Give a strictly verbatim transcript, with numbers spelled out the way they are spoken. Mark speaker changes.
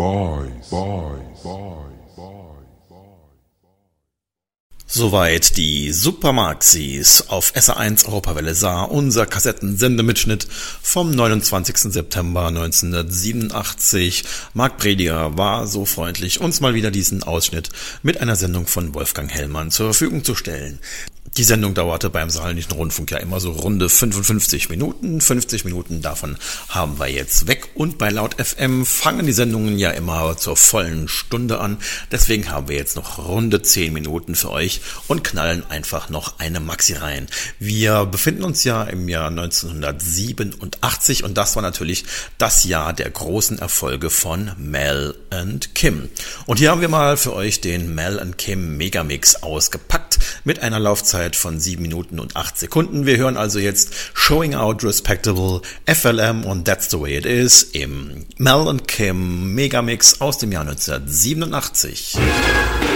Speaker 1: Boys, Boys, Boys.
Speaker 2: Soweit die Supermaxis auf S R eins Europawelle Saar, unser Kassettensendemitschnitt vom neunundzwanzigsten September neunzehnhundertsiebenundachtzig. Marc Prediger war so freundlich, uns mal wieder diesen Ausschnitt mit einer Sendung von Wolfgang Hellmann zur Verfügung zu stellen. Die Sendung dauerte beim Saarländischen Rundfunk ja immer so runde fünfundfünfzig Minuten. fünfzig Minuten davon haben wir jetzt weg. Und bei Laut F M fangen die Sendungen ja immer zur vollen Stunde an. Deswegen haben wir jetzt noch runde zehn Minuten für euch und knallen einfach noch eine Maxi rein. Wir befinden uns ja im Jahr neunzehnhundertsiebenundachtzig und das war natürlich das Jahr der großen Erfolge von Mel and Kim. Und hier haben wir mal für euch den Mel and Kim Megamix ausgepackt mit einer Laufzeit von sieben Minuten und acht Sekunden. Wir hören also jetzt Showing Out Respectable, F L M und That's the Way It Is im Mel and Kim Megamix aus dem Jahr neunzehnhundertsiebenundachtzig.